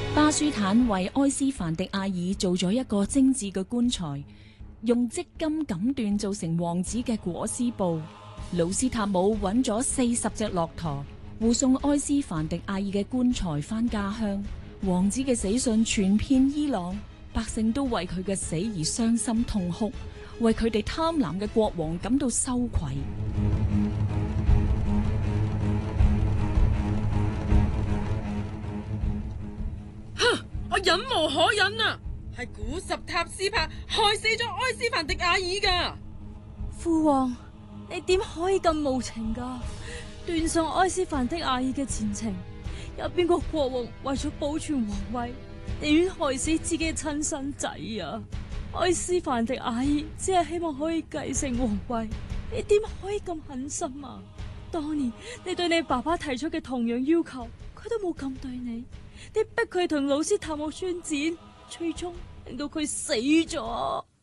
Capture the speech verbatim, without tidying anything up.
巴舒坦為埃斯凡迪亞爾做咗一個精緻嘅棺材，用織金錦緞做成王子嘅裹屍布。魯斯塔姆揾咗四十隻駱駝，護送埃斯凡迪亞爾嘅棺材返家鄉。王子嘅死訊傳遍伊朗，百姓都為佢嘅死而傷心痛哭，為佢哋貪婪嘅國王感到羞愧。 哼！我忍無可忍啊！係古什塔斯帕害死咗埃斯凡迪亞爾噶。 父王，你點可以咁無情噶？斷送埃斯凡迪亞爾嘅前程，有邊個國王為咗保存皇位，寧願害死自己嘅親生仔啊？埃斯凡迪亞爾只係希望可以繼承皇位，你點可以咁狠心啊？當年你對你爸爸提出嘅同樣要求，佢都冇咁對你，你逼佢同魯斯塔姆宣戰，最終令到佢死咗。